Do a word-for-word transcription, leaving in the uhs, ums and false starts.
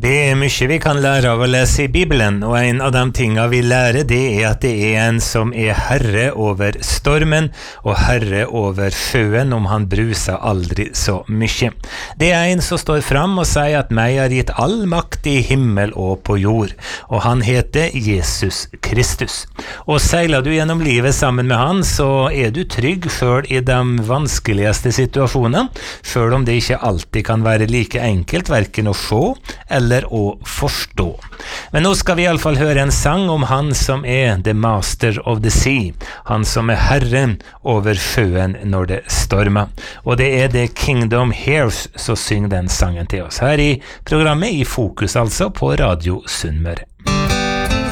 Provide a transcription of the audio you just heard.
Det er mye vi kan lære av å lese i Bibelen, og en av de tingene vi lærer det er at det er en som er herre over stormen og herre over sjøen om han bruser aldri så mye. Det er en som står fram og sier at meg har gitt all makt i himmel og på jord, og han heter Jesus Kristus. Og seiler du gjennom livet sammen med han, så er du trygg selv i de vanskeligste situasjonene, selv om det ikke alltid kan være like enkelt, hverken å se eller å forstå. Men nå skal vi i alle fall høre en sang om han som er the master of the sea, han som er herren over sjøen når det stormer. Og det er The Kingdom Hears som synger den sangen til oss her i programmet I Fokus, altså på Radio Sunnmøre.